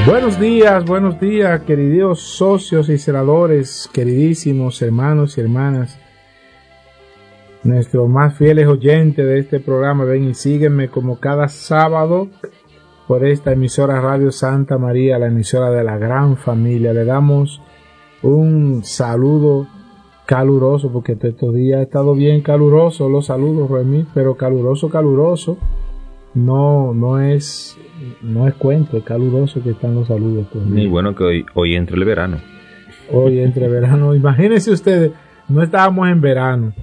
Buenos días, queridos socios y celadores, queridísimos hermanos y hermanas, nuestros más fieles oyentes de este programa. Ven y sígueme como cada sábado por esta emisora Radio Santa María, la emisora de la gran familia. Le damos un saludo caluroso, porque estos días ha estado bien caluroso los saludos, Remy, pero caluroso. No es cuento, es caluroso que están los saludos. Y bueno que hoy entre el verano. Hoy entre verano, imagínense ustedes, no estábamos en verano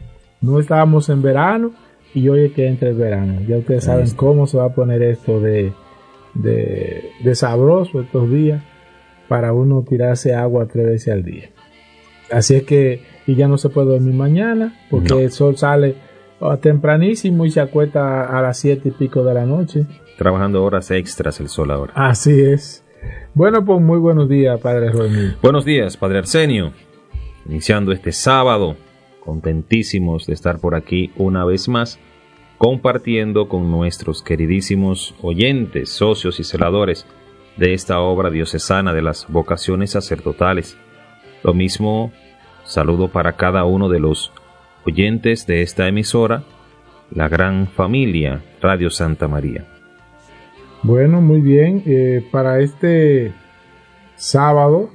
y hoy es que entra el verano. Ya ustedes saben cómo se va a poner esto de sabroso estos días para uno tirarse agua 3 veces al día. Así es que, y ya no se puede dormir mañana porque el sol sale tempranísimo y se acuesta a las 7 y pico de la noche. Trabajando horas extras el sol ahora. Así es. Bueno, pues muy buenos días, Padre Roemil. Buenos días, Padre Arsenio. Iniciando este sábado, contentísimos de estar por aquí una vez más, compartiendo con nuestros queridísimos oyentes, socios y celadores de esta obra diocesana de las vocaciones sacerdotales. Lo mismo, saludo para cada uno de los oyentes de esta emisora, la gran familia Radio Santa María. Bueno, muy bien. Para este sábado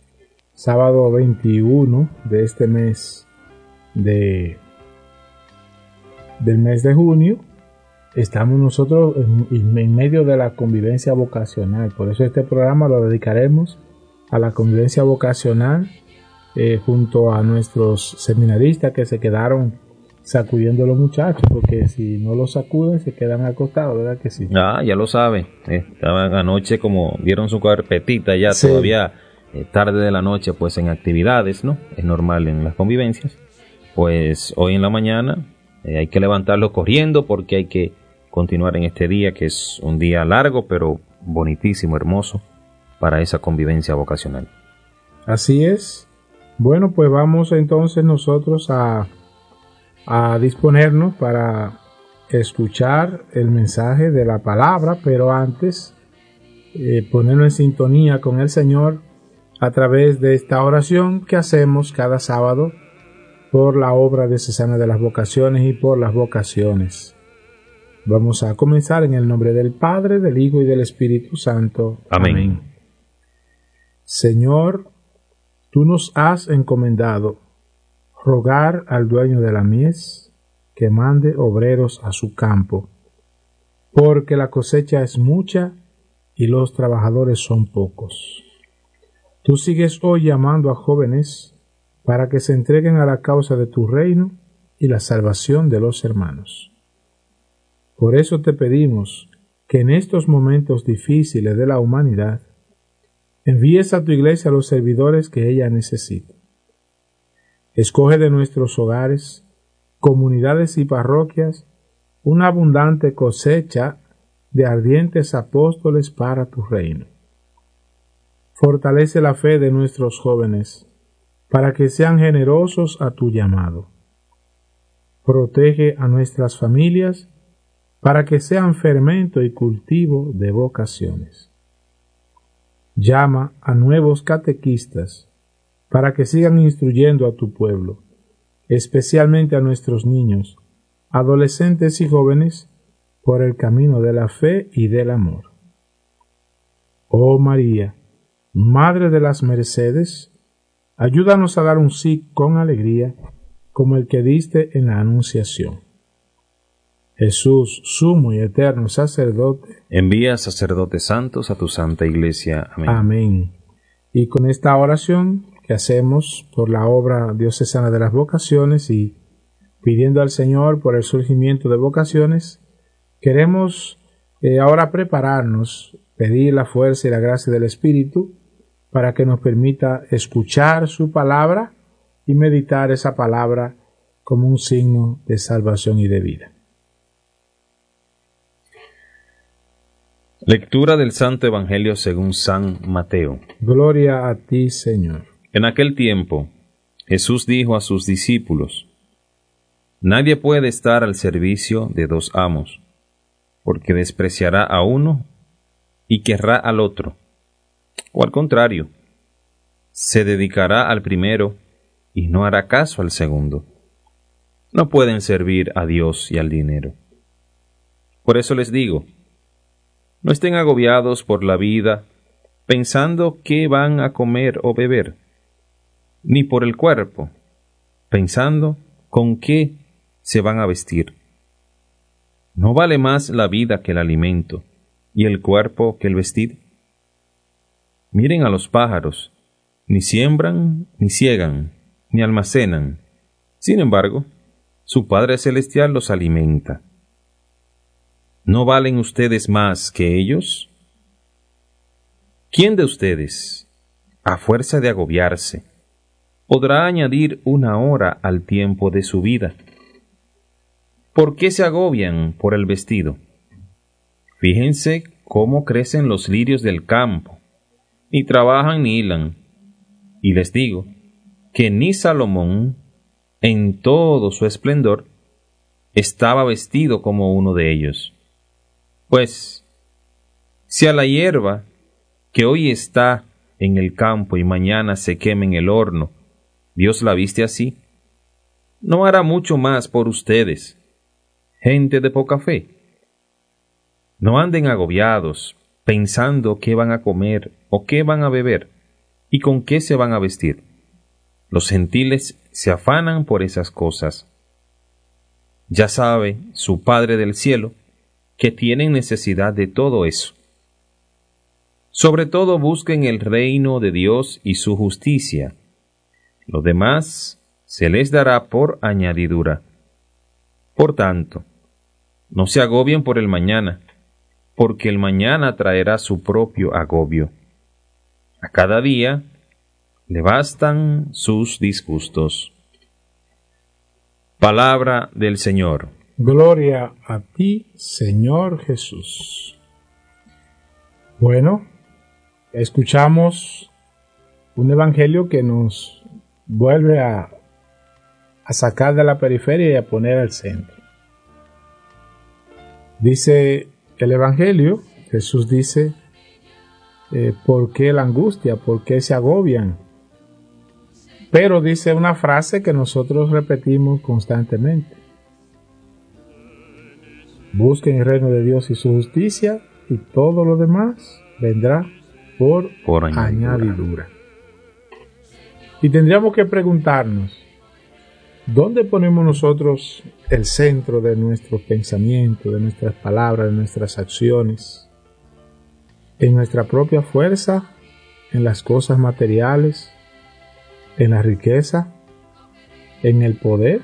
21 de este mes del mes de junio, estamos nosotros en medio de la convivencia vocacional. Por eso este programa lo dedicaremos a la convivencia vocacional junto a nuestros seminaristas que se quedaron sacudiendo a los muchachos, porque si no los sacuden se quedan acostados, ¿verdad que sí? Ya lo sabe. Estaban anoche, como dieron su carpetita ya, sí. Todavía tarde de la noche, pues en actividades, ¿no? Es normal en las convivencias. Pues hoy en la mañana hay que levantarlos corriendo porque hay que continuar en este día, que es un día largo, pero bonitísimo, hermoso, para esa convivencia vocacional. Así es. Bueno, pues vamos entonces nosotros a disponernos para escuchar el mensaje de la palabra, pero antes ponernos en sintonía con el Señor a través de esta oración que hacemos cada sábado por la obra diocesana de las vocaciones y por las vocaciones. Vamos a comenzar en el nombre del Padre, del Hijo y del Espíritu Santo. Amén. Señor, tú nos has encomendado rogar al dueño de la mies que mande obreros a su campo, porque la cosecha es mucha y los trabajadores son pocos. Tú sigues hoy llamando a jóvenes para que se entreguen a la causa de tu reino y la salvación de los hermanos. Por eso te pedimos que en estos momentos difíciles de la humanidad envíes a tu iglesia a los servidores que ella necesita. Escoge de nuestros hogares, comunidades y parroquias una abundante cosecha de ardientes apóstoles para tu reino. Fortalece la fe de nuestros jóvenes para que sean generosos a tu llamado. Protege a nuestras familias para que sean fermento y cultivo de vocaciones. Llama a nuevos catequistas para que sigan instruyendo a tu pueblo, especialmente a nuestros niños, adolescentes y jóvenes, por el camino de la fe y del amor. Oh María, Madre de las Mercedes, ayúdanos a dar un sí con alegría, como el que diste en la Anunciación. Jesús, sumo y eterno sacerdote, envía sacerdotes santos a tu santa iglesia. Amén. Amén. Y con esta oración que hacemos por la obra diocesana de las vocaciones y pidiendo al Señor por el surgimiento de vocaciones, queremos ahora prepararnos, pedir la fuerza y la gracia del Espíritu para que nos permita escuchar su palabra y meditar esa palabra como un signo de salvación y de vida. Lectura del Santo Evangelio según San Mateo. Gloria a ti, Señor. En aquel tiempo, Jesús dijo a sus discípulos: Nadie puede estar al servicio de dos amos, porque despreciará a uno y querrá al otro, o al contrario, se dedicará al primero y no hará caso al segundo. No pueden servir a Dios y al dinero. Por eso les digo, no estén agobiados por la vida, pensando qué van a comer o beber, ni por el cuerpo, pensando con qué se van a vestir. ¿No vale más la vida que el alimento, y el cuerpo que el vestido? Miren a los pájaros, ni siembran, ni ciegan, ni almacenan. Sin embargo, su Padre Celestial los alimenta. ¿No valen ustedes más que ellos? ¿Quién de ustedes, a fuerza de agobiarse, podrá añadir una hora al tiempo de su vida? ¿Por qué se agobian por el vestido? Fíjense cómo crecen los lirios del campo, ni trabajan ni hilan. Y les digo que ni Salomón, en todo su esplendor, estaba vestido como uno de ellos. Pues, si a la hierba que hoy está en el campo y mañana se quema en el horno, Dios la viste así, ¿no hará mucho más por ustedes, gente de poca fe? No anden agobiados, pensando qué van a comer o qué van a beber y con qué se van a vestir. Los gentiles se afanan por esas cosas. Ya sabe su Padre del cielo que tienen necesidad de todo eso. Sobre todo busquen el reino de Dios y su justicia. Lo demás se les dará por añadidura. Por tanto, no se agobien por el mañana, porque el mañana traerá su propio agobio. A cada día le bastan sus disgustos. Palabra del Señor. Gloria a ti, Señor Jesús. Bueno, escuchamos un evangelio que nos vuelve a sacar de la periferia y a poner al centro. Dice el evangelio, Jesús dice, ¿por qué la angustia? ¿Por qué se agobian? Pero dice una frase que nosotros repetimos constantemente. Busquen el reino de Dios y su justicia, y todo lo demás vendrá por añadidura. Y tendríamos que preguntarnos, ¿dónde ponemos nosotros el centro de nuestros pensamientos, de nuestras palabras, de nuestras acciones? ¿En nuestra propia fuerza? ¿En las cosas materiales? ¿En la riqueza? ¿En el poder?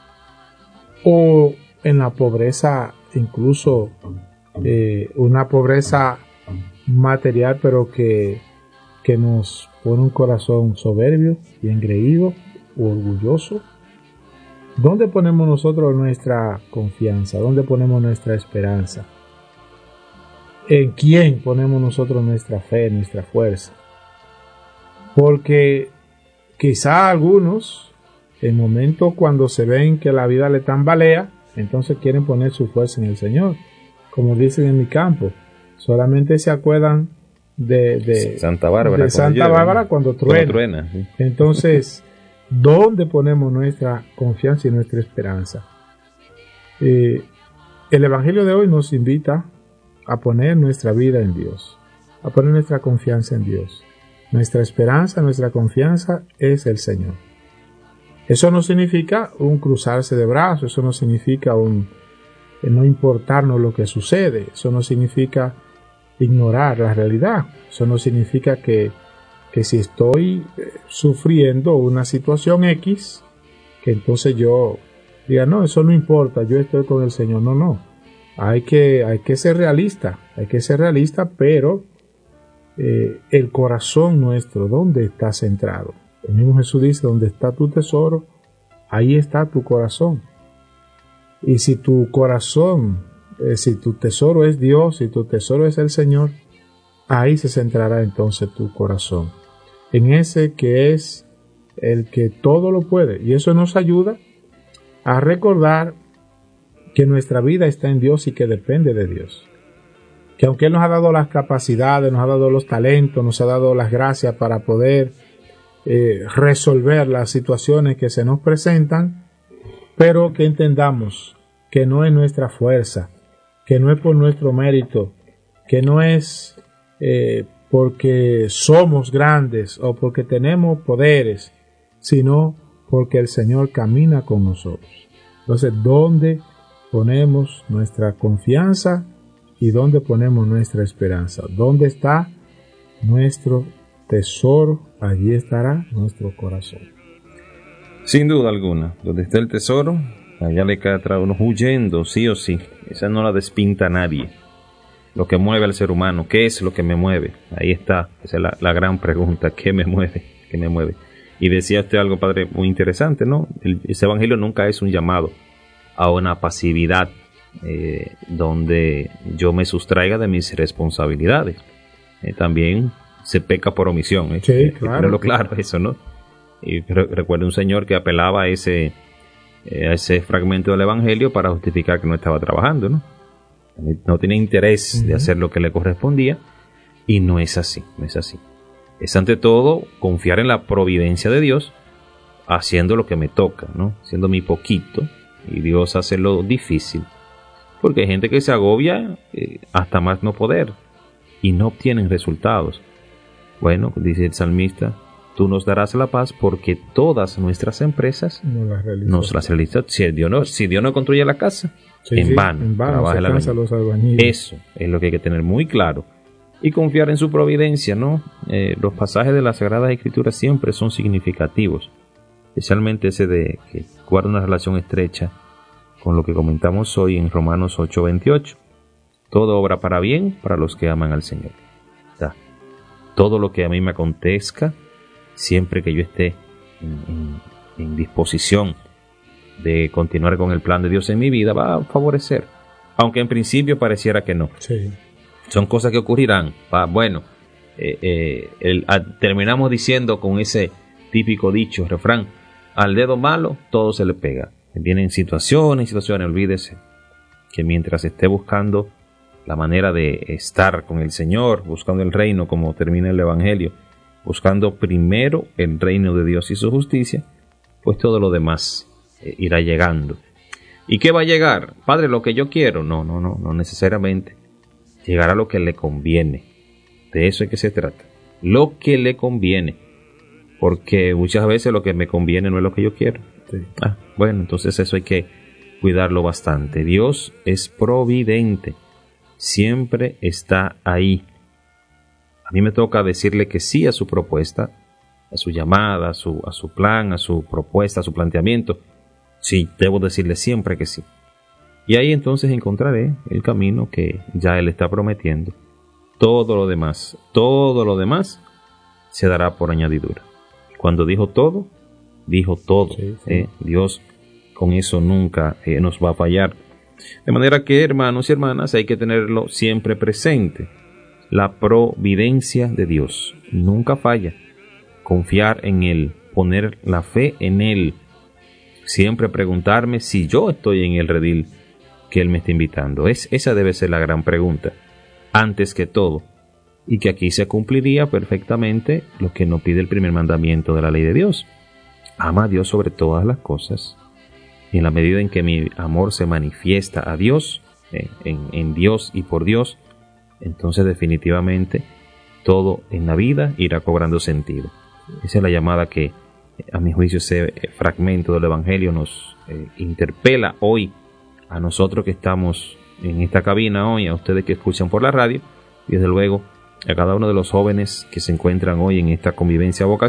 ¿O en la pobreza, incluso una pobreza material, pero que nos pone un corazón soberbio y engreído o orgulloso? ¿Dónde ponemos nosotros nuestra confianza? ¿Dónde ponemos nuestra esperanza? ¿En quién ponemos nosotros nuestra fe, nuestra fuerza? Porque quizá algunos, en momentos cuando se ven que la vida le tambalea, entonces quieren poner su fuerza en el Señor. Como dicen en mi campo, solamente se acuerdan de Santa Bárbara, cuando truena. Sí. Entonces, ¿dónde ponemos nuestra confianza y nuestra esperanza? El Evangelio de hoy nos invita a poner nuestra vida en Dios, a poner nuestra confianza en Dios. Nuestra esperanza, nuestra confianza es el Señor. Eso no significa un cruzarse de brazos, eso no significa no importarnos lo que sucede, eso no significa ignorar la realidad, eso no significa que si estoy sufriendo una situación X, que entonces yo diga, no, eso no importa, yo estoy con el Señor. No. Hay que ser realista, pero el corazón nuestro, ¿dónde está centrado? El mismo Jesús dice, donde está tu tesoro, ahí está tu corazón. Y si tu corazón, si tu tesoro es Dios, si tu tesoro es el Señor, ahí se centrará entonces tu corazón, en ese que es el que todo lo puede. Y eso nos ayuda a recordar que nuestra vida está en Dios y que depende de Dios. que aunque Él nos ha dado las capacidades, nos ha dado los talentos, nos ha dado las gracias para poder resolver las situaciones que se nos presentan, pero que entendamos que no es nuestra fuerza, que no es por nuestro mérito, que no es porque somos grandes o porque tenemos poderes, sino porque el Señor camina con nosotros. Entonces, ¿dónde ponemos nuestra confianza y dónde ponemos nuestra esperanza? ¿Dónde está nuestro tesoro? Allí estará nuestro corazón. Sin duda alguna, donde está el tesoro, allá le cae atrás uno huyendo, sí o sí. Esa no la despinta nadie. Lo que mueve al ser humano, ¿qué es lo que me mueve? Ahí está, esa es la gran pregunta, ¿qué me mueve? ¿Qué me mueve? Y decía usted algo, padre, muy interesante, ¿no? Ese evangelio nunca es un llamado a una pasividad donde yo me sustraiga de mis responsabilidades. También se peca por omisión. Sí, claro. Pero claro, eso, ¿no? Y recuerdo un señor que apelaba a ese fragmento del evangelio para justificar que no estaba trabajando, ¿no? No tenía interés de hacer lo que le correspondía, y no es así, no es así. Es ante todo confiar en la providencia de Dios, haciendo lo que me toca, ¿no? Haciendo mi poquito, y Dios hace lo difícil. Porque hay gente que se agobia hasta más no poder, y no obtienen resultados. Bueno, dice el salmista, tú nos darás la paz porque todas nuestras empresas nos las realizas. Si Dios no construye la casa, en vano trabaja el albañil. Eso es lo que hay que tener muy claro. Y confiar en su providencia, ¿no? Los pasajes de las Sagradas Escrituras siempre son significativos. Especialmente ese de que guarda una relación estrecha con lo que comentamos hoy en Romanos 8:28. Todo obra para bien para los que aman al Señor. Todo lo que a mí me acontezca, siempre que yo esté en disposición de continuar con el plan de Dios en mi vida, va a favorecer. Aunque en principio pareciera que no. Sí. Son cosas que ocurrirán. Terminamos diciendo con ese típico dicho, refrán, al dedo malo todo se le pega. Vienen situaciones, olvídese que mientras esté buscando la manera de estar con el Señor, buscando el reino, como termina el Evangelio, buscando primero el reino de Dios y su justicia, pues todo lo demás irá llegando. ¿Y qué va a llegar? Padre, lo que yo quiero. No necesariamente. Llegará lo que le conviene. De eso es que se trata. Lo que le conviene. Porque muchas veces lo que me conviene no es lo que yo quiero. Sí. Bueno, entonces eso hay que cuidarlo bastante. Dios es providente. Siempre está ahí. A mí me toca decirle que sí a su propuesta, a su llamada, a su plan, a su propuesta, a su planteamiento. Sí, debo decirle siempre que sí. Y ahí entonces encontraré el camino que ya Él está prometiendo. Todo lo demás se dará por añadidura. Cuando dijo todo, dijo todo. Sí. Dios con eso nunca nos va a fallar. De manera que, hermanos y hermanas, hay que tenerlo siempre presente. La providencia de Dios nunca falla. Confiar en Él, poner la fe en Él. Siempre preguntarme si yo estoy en el redil que Él me está invitando. Esa debe ser la gran pregunta, antes que todo. Y que aquí se cumpliría perfectamente lo que nos pide el primer mandamiento de la ley de Dios. Ama a Dios sobre todas las cosas. Y en la medida en que mi amor se manifiesta a Dios, en Dios y por Dios, entonces definitivamente todo en la vida irá cobrando sentido. Esa es la llamada que, a mi juicio, ese fragmento del Evangelio nos interpela hoy, a nosotros que estamos en esta cabina hoy, a ustedes que escuchan por la radio, y desde luego a cada uno de los jóvenes que se encuentran hoy en esta convivencia vocacional.